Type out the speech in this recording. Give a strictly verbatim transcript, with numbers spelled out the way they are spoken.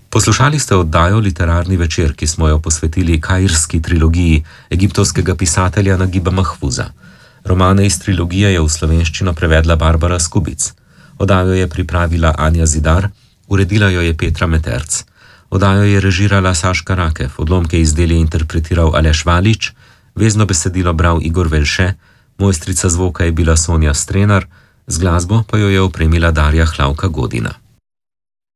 Poslušali ste oddajo Literarni večer, ki smo jo posvetili kairski trilogiji egiptovskega pisatelja Nagiba Mahfuza. Romane iz trilogije je v slovenščino prevedla Barbara Skubic. Oddajo je pripravila Anja Zidar, uredila jo je Petra Meterc. Oddajo je režirala Saška Rakev, odlomke iz del je interpretiral Aleš Valič, vezno besedilo bral Igor Velše, mojstrica zvoka je bila Sonja Strenar, z glasbo pa jo je opremila Darja Hlavka Godina.